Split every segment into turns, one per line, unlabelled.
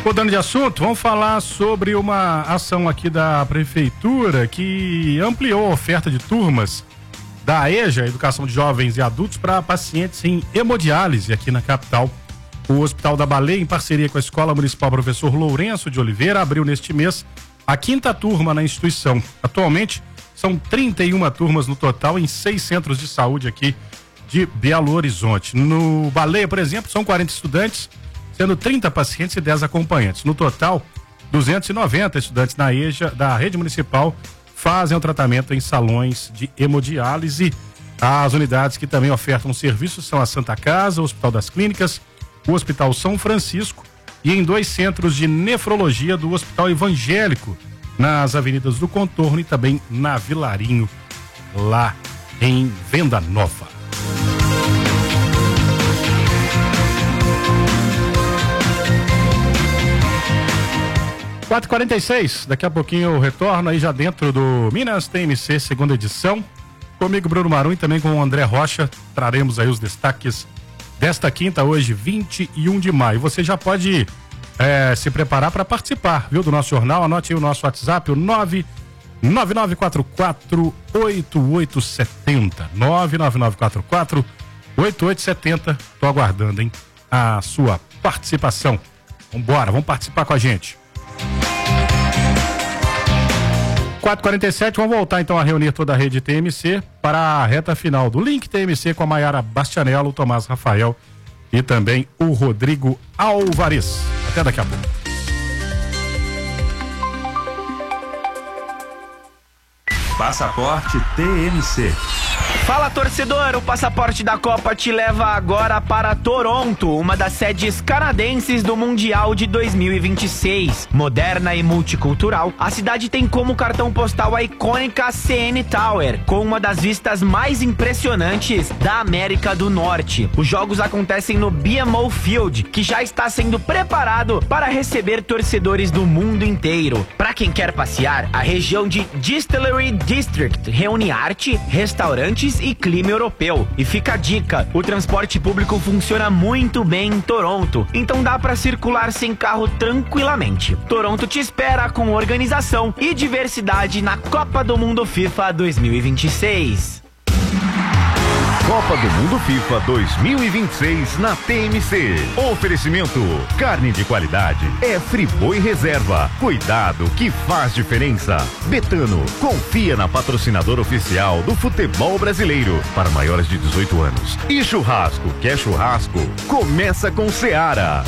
Mudando de assunto, vamos falar sobre uma ação aqui da prefeitura que ampliou a oferta de turmas da EJA, Educação de Jovens e Adultos, para pacientes em hemodiálise aqui na capital. O Hospital da Baleia, em parceria com a Escola Municipal Professor Lourenço de Oliveira, abriu neste mês a 5ª turma na instituição. Atualmente, são 31 turmas no total em 6 centros de saúde aqui de Belo Horizonte. No Baleia, por exemplo, são 40 estudantes, sendo 30 pacientes e 10 acompanhantes. No total, 290 estudantes na EJA da rede municipal fazem o tratamento em salões de hemodiálise. As unidades que também ofertam serviços são a Santa Casa, o Hospital das Clínicas, o Hospital São Francisco e em 2 centros de nefrologia do Hospital Evangélico, nas avenidas do Contorno e também na Vilarinho, lá em Venda Nova. (4h46), daqui a pouquinho eu retorno aí já dentro do Minas TMC, segunda edição. Comigo, Bruno Marum, e também com o André Rocha, traremos aí os destaques desta quinta, hoje, 21 de maio. Você já pode se preparar para participar, viu, do nosso jornal. Anote aí o nosso WhatsApp, o 99944-8870. 99944-8870. Tô aguardando, hein, a sua participação. Vambora, vamos participar com a gente. 4h47, vamos voltar então a reunir toda a rede TMC para a reta final do Link TMC com a Maiara Bastianello, o Tomás Rafael e também o Rodrigo Alvarez. Até daqui a pouco.
Passaporte TMC.
Fala, torcedor, o Passaporte da Copa te leva agora para Toronto, uma das sedes canadenses do Mundial de 2026. Moderna e multicultural, a cidade tem como cartão postal a icônica CN Tower, com uma das vistas mais impressionantes da América do Norte. Os jogos acontecem no BMO Field, que já está sendo preparado para receber torcedores do mundo inteiro. Para quem quer passear, a região de Distillery District reúne arte, restaurantes e clima europeu. E fica a dica, o transporte público funciona muito bem em Toronto, então dá para circular sem carro tranquilamente. Toronto te espera com organização e diversidade na Copa do Mundo FIFA 2026.
Copa do Mundo FIFA 2026 na TMC. Oferecimento: carne de qualidade é Friboi Reserva. Cuidado que faz diferença. Betano, confia na patrocinadora oficial do futebol brasileiro para maiores de 18 anos. E churrasco, quer churrasco? Começa com Seara.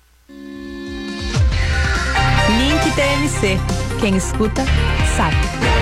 Link TMC. Quem escuta, sabe.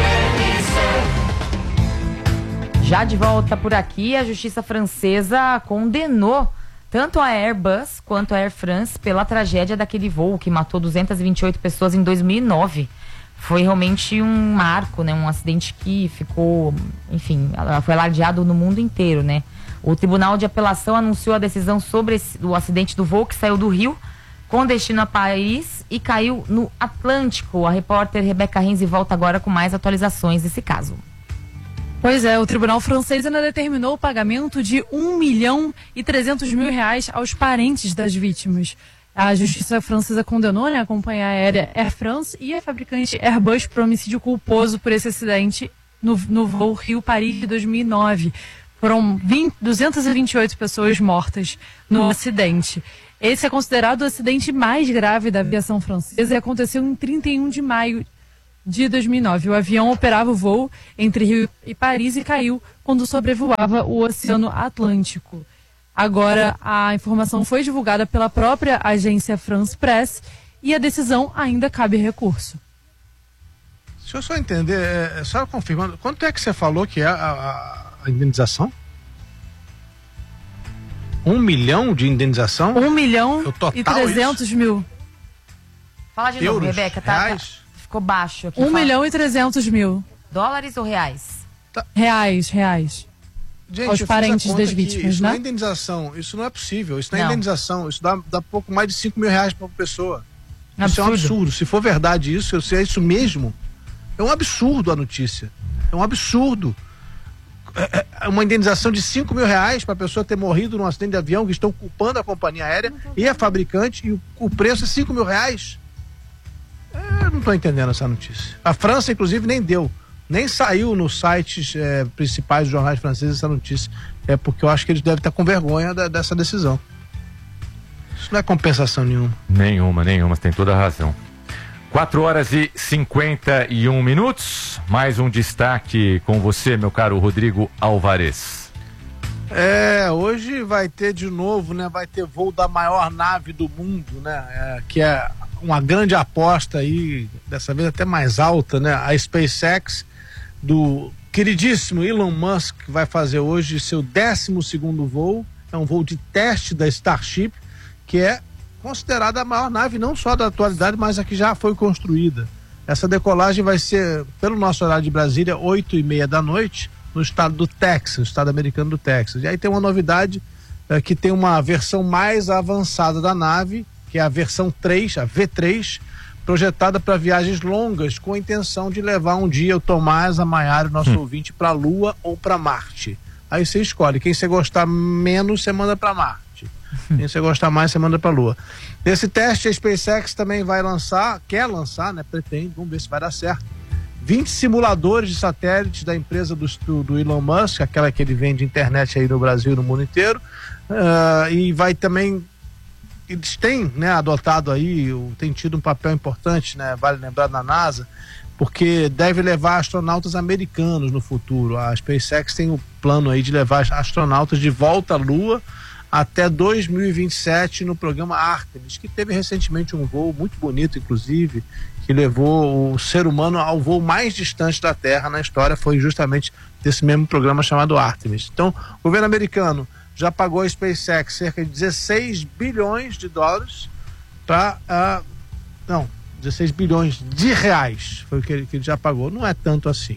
Já de volta por aqui, a justiça francesa condenou tanto a Airbus quanto a Air France pela tragédia daquele voo que matou 228 pessoas em 2009. Foi realmente um marco, né? Um acidente que ficou, enfim, foi alardeado no mundo inteiro, né? O Tribunal de Apelação anunciou a decisão sobre o acidente do voo que saiu do Rio com destino a Paris e caiu no Atlântico. A repórter Rebeca Renzi volta agora com mais atualizações desse caso.
Pois é, o tribunal francês ainda determinou o pagamento de R$1.300.000 aos parentes das vítimas. A justiça francesa condenou, né, a companhia aérea Air France e a fabricante Airbus por homicídio culposo por esse acidente no voo Rio-Paris de 2009. Foram 228 pessoas mortas no acidente. Esse é considerado o acidente mais grave da aviação francesa e aconteceu em 31 de maio de 2009. O avião operava o voo entre Rio e Paris e caiu quando sobrevoava o Oceano Atlântico. Agora, a informação foi divulgada pela própria agência France Press e a decisão ainda cabe recurso.
Deixa eu só entender, só confirmando, quanto é que você falou que é a indenização? 1 milhão de indenização?
1.300.000.
Fala de novo, Rebeca, tá?
Reais?
Ficou baixo aqui.
1.300.000.
Dólares ou reais?
Tá.
Reais.
Gente,
aos parentes das vítimas,
isso
né?
Não é indenização, isso não é possível, isso não é
Não.
indenização, isso dá pouco mais de R$5.000 para uma pessoa. Isso
Absurdo.
é um absurdo. Se for verdade isso, se é isso mesmo, é um absurdo a notícia. É um absurdo. uma indenização de R$5 mil para a pessoa ter morrido num acidente de avião, que estão culpando a companhia aérea e a fabricante, e o preço é R$5 mil. Eu não estou entendendo essa notícia. A França, inclusive, nem saiu nos sites principais dos jornais franceses essa notícia. É porque eu acho que eles devem estar com vergonha dessa decisão. Isso não é compensação nenhuma.
Nenhuma, você tem toda a razão. 4h51. Mais um destaque com você, meu caro Rodrigo Alvarez.
Hoje vai ter de novo, né? Vai ter voo da maior nave do mundo, né? Que é uma grande aposta aí, dessa vez até mais alta, né? A SpaceX, do queridíssimo Elon Musk, vai fazer hoje seu 12º voo. É um voo de teste da Starship, que é considerada a maior nave não só da atualidade, mas a que já foi construída. Essa decolagem vai ser, pelo nosso horário de Brasília, 8h30 da noite, no estado do Texas, no estado americano do Texas. E aí tem uma novidade, que tem uma versão mais avançada da nave, que é a versão 3, a V3, projetada para viagens longas, com a intenção de levar um dia o Tomás, a Maiara, o nosso ouvinte, para a Lua ou para Marte. Aí você escolhe, quem você gostar menos, você manda para Marte. Quem você gostar mais, você manda para a Lua. Esse teste a SpaceX também quer lançar, né? Pretende, vamos ver se vai dar certo. 20 simuladores de satélites da empresa do Elon Musk, aquela que ele vende internet aí no Brasil e no mundo inteiro. E vai também, eles têm, né, adotado aí, tem tido um papel importante, né? Vale lembrar, na NASA, porque deve levar astronautas americanos no futuro. A SpaceX tem o plano aí de levar astronautas de volta à Lua até 2027 no programa Artemis, que teve recentemente um voo muito bonito, inclusive, que levou o ser humano ao voo mais distante da Terra na história, foi justamente desse mesmo programa chamado Artemis. Então, o governo americano já pagou a SpaceX cerca de 16 bilhões de dólares para... 16 bilhões de reais foi o que ele já pagou. Não é tanto assim.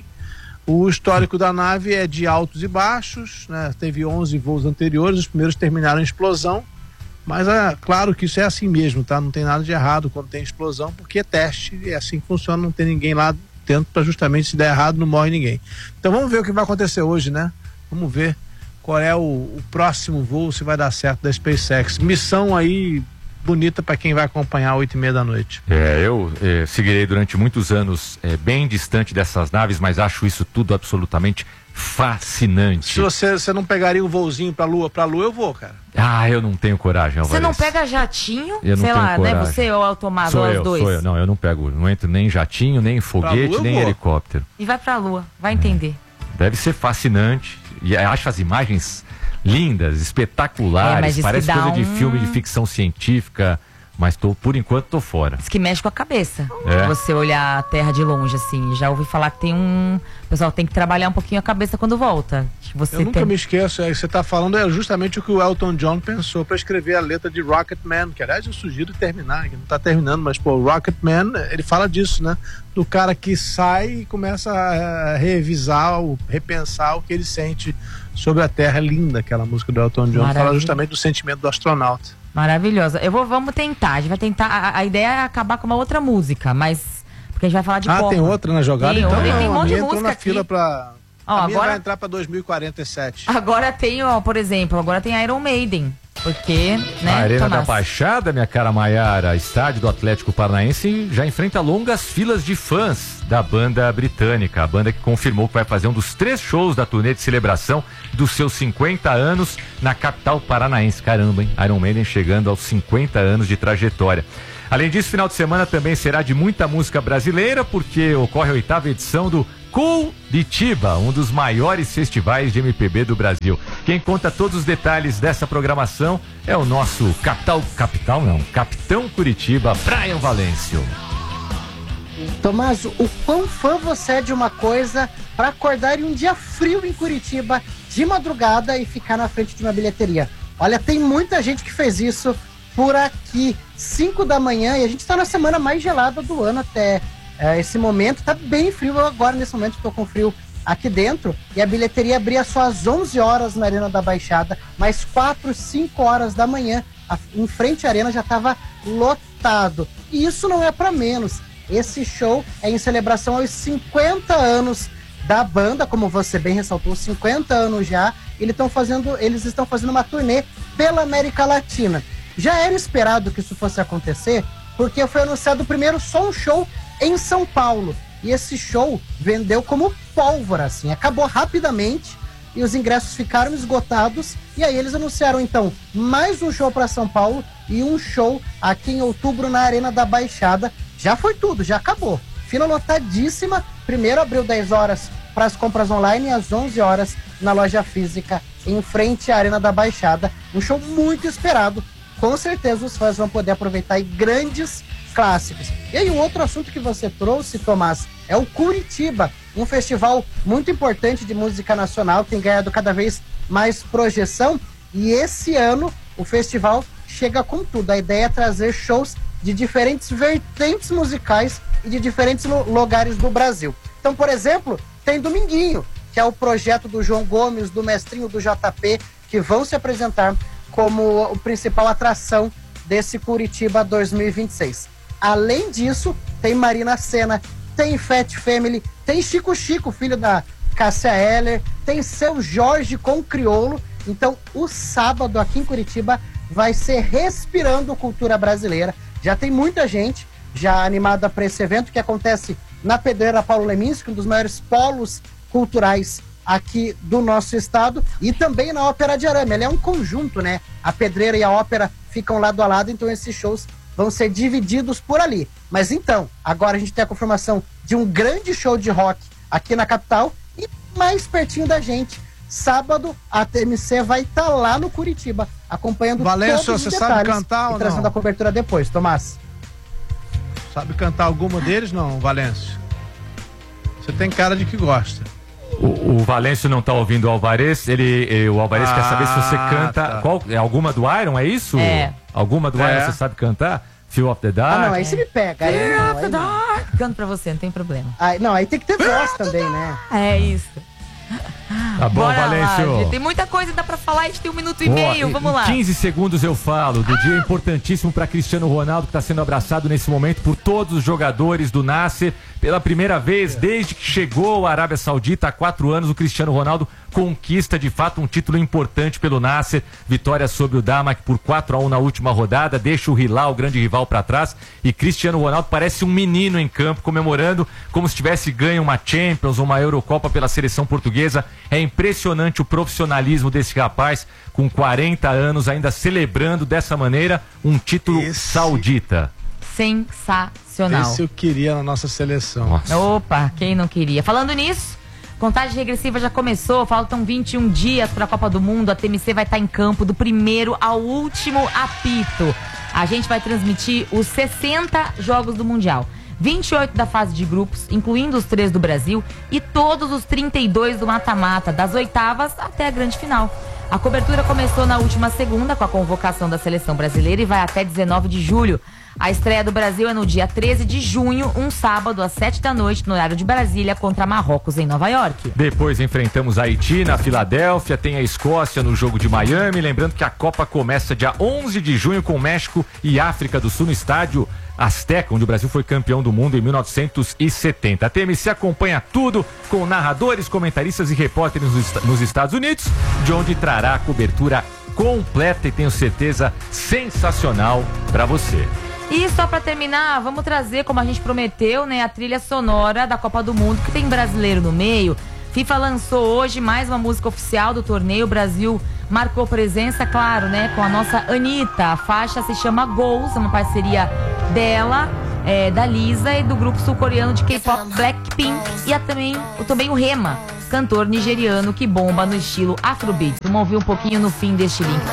O histórico da nave é de altos e baixos, né? Teve 11 voos anteriores, os primeiros terminaram em explosão, mas claro que isso é assim mesmo, tá? Não tem nada de errado quando tem explosão, porque é teste, é assim que funciona, não tem ninguém lá dentro para justamente, se der errado, não morre ninguém. Então vamos ver o que vai acontecer hoje, né? Vamos ver qual é o próximo voo, se vai dar certo, da SpaceX. Missão aí bonita para quem vai acompanhar 8h30 da noite.
Eu seguirei durante muitos anos bem distante dessas naves, mas acho isso tudo absolutamente fascinante.
Se você não pegaria um voozinho pra Lua, eu vou, cara.
Eu não tenho coragem, Alvarez.
Você não pega jatinho?
Eu não
sei lá,
coragem.
né? Você ou o Tomás, ou os dois?
Sou eu. Não, eu não pego, não entro nem em jatinho, nem em foguete, nem em helicóptero.
E vai pra Lua, vai entender.
Deve ser fascinante. E acho as imagens lindas, espetaculares, parece coisa de filme de ficção científica, mas por enquanto tô fora.
Diz que mexe com a cabeça, você olhar a Terra de longe, assim. Já ouvi falar que o pessoal tem que trabalhar um pouquinho a cabeça quando volta.
Eu nunca me esqueço, que você tá falando é justamente o que o Elton John pensou para escrever a letra de Rocketman, que aliás eu sugiro terminar, que não tá terminando, mas Rocketman, ele fala disso, né? Do cara que sai e começa a revisar, repensar o que ele sente sobre a Terra. Linda aquela música do Elton John. Maravilha. Fala justamente do sentimento do astronauta.
Maravilhosa. Vamos tentar. A gente vai tentar. A ideia é acabar com uma outra música, mas. Porque a gente vai falar de pop.
Tem outra na jogada?
Então tem um monte de
música
música
na fila pra. A minha
agora
vai entrar pra 2047.
Agora tem, por exemplo, Iron Maiden. Porque, né,
a Arena
Tomás?
da Baixada, minha cara Maiara, estádio do Atlético Paranaense, já enfrenta longas filas de fãs da banda britânica. A banda que confirmou que vai fazer um dos 3 shows da turnê de celebração dos seus 50 anos na capital paranaense. Caramba, hein? Iron Maiden chegando aos 50 anos de trajetória. Além disso, final de semana também será de muita música brasileira, porque ocorre a 8ª edição do Curitiba, um dos maiores festivais de MPB do Brasil. Quem conta todos os detalhes dessa programação é o nosso Capitão Curitiba, Brian Valêncio.
Tomás, o quão fã você é de uma coisa para acordar em um dia frio em Curitiba de madrugada e ficar na frente de uma bilheteria? Olha, tem muita gente que fez isso por aqui, 5 da manhã, e a gente está na semana mais gelada do ano até esse momento. Tá bem frio. Eu agora, nesse momento, estou com frio aqui dentro, e a bilheteria abria só às 11 horas na Arena da Baixada, mais 4, 5 horas da manhã, em frente à Arena já estava lotado. E isso não é para menos. Esse show é em celebração aos 50 anos da banda, como você bem ressaltou, 50 anos já. Eles estão fazendo uma turnê pela América Latina. Já era esperado que isso fosse acontecer, porque foi anunciado primeiro só um show em São Paulo. E esse show vendeu como pólvora, assim, acabou rapidamente e os ingressos ficaram esgotados. E aí eles anunciaram, então, mais um show para São Paulo e um show aqui em outubro na Arena da Baixada. Já foi tudo, já acabou. Fila lotadíssima. Primeiro abriu 10 horas para as compras online e às 11 horas na loja física em frente à Arena da Baixada. Um show muito esperado. Com certeza os fãs vão poder aproveitar aí grandes clássicos. E aí, um outro assunto que você trouxe, Tomás, é o Curitiba, um festival muito importante de música nacional, tem ganhado cada vez mais projeção, e esse ano o festival chega com tudo. A ideia é trazer shows de diferentes vertentes musicais e de diferentes lugares do Brasil. Então, por exemplo, tem Dominguinho, que é o projeto do João Gomes, do Mestrinho, do JP, que vão se apresentar como a principal atração desse Curitiba 2026. Além disso, tem Marina Sena, tem Fat Family, tem Chico Chico, filho da Cássia Eller, tem Seu Jorge com Criolo. Então, o sábado aqui em Curitiba vai ser respirando cultura brasileira. Já tem muita gente já animada para esse evento que acontece na Pedreira Paulo Leminski, um dos maiores polos culturais aqui do nosso estado, e também na Ópera de Arame. Ele é um conjunto, né? A Pedreira e a Ópera ficam lado a lado, então esses shows vão ser divididos por ali. Mas então, agora a gente tem a confirmação de um grande show de rock aqui na capital e mais pertinho da gente. Sábado, a TMC vai estar lá no Curitiba, acompanhando
Valência,
todos os
você
detalhes
sabe cantar ou
e trazendo
não?
a cobertura depois. Tomás?
Sabe cantar alguma deles, não, Valência? Você tem cara de que gosta.
O Valêncio não tá ouvindo o Alvarez. O Alvarez quer saber se você canta.
Tá.
Alguma do Iron, é isso?
É.
Alguma do Iron você sabe cantar? Feel of the Dark?
Ah, não, aí você me pega. Aí,
Fear
não,
of the
aí não.
Dark. Canto pra você, não tem problema.
Aí, não, aí tem que ter voz também, né?
É isso.
Tá bom,
Bora
Valêncio.
lá, gente. Tem muita coisa que dá pra falar, a gente tem 1 minuto e meio, vamos lá.
Em 15 segundos eu falo do dia importantíssimo para Cristiano Ronaldo, que está sendo abraçado nesse momento por todos os jogadores do Nasser. Pela primeira vez desde que chegou à Arábia Saudita há 4 anos, o Cristiano Ronaldo conquista de fato um título importante pelo Nasser. Vitória sobre o Damak por 4-1 na última rodada, deixa o Hilal, o grande rival, para trás. E Cristiano Ronaldo parece um menino em campo, comemorando como se tivesse ganho uma Champions ou uma Eurocopa pela seleção portuguesa. É impressionante o profissionalismo desse rapaz, com 40 anos, ainda celebrando dessa maneira um título saudita.
Sensacional.
Esse eu queria na nossa seleção.
Nossa.
Opa, quem não queria? Falando nisso, contagem regressiva já começou, faltam 21 dias para a Copa do Mundo. A TMC vai estar em campo do primeiro ao último apito. A gente vai transmitir os 60 jogos do Mundial. 28 da fase de grupos, incluindo os 3 do Brasil, e todos os 32 do mata-mata, das oitavas até a grande final. A cobertura começou na última segunda com a convocação da seleção brasileira e vai até 19 de julho. A estreia do Brasil é no dia 13 de junho, um sábado, às 7 da noite, no horário de Brasília, contra Marrocos, em Nova York.
Depois enfrentamos Haiti na Filadélfia, tem a Escócia no jogo de Miami. Lembrando que a Copa começa dia 11 de junho com México e África do Sul no estádio Azteca, onde o Brasil foi campeão do mundo em 1970. A TMC acompanha tudo com narradores, comentaristas e repórteres nos Estados Unidos, de onde trará a cobertura completa e tenho certeza sensacional para você.
E só pra terminar, vamos trazer, como a gente prometeu, né, a trilha sonora da Copa do Mundo, que tem brasileiro no meio. FIFA lançou hoje mais uma música oficial do torneio. O Brasil marcou presença, claro, né, com a nossa Anitta. A faixa se chama Goals, é uma parceria dela, da Lisa e do grupo sul-coreano de K-pop Blackpink. E também o Rema, cantor nigeriano que bomba no estilo Afrobeat. Vamos ouvir um pouquinho no fim deste link.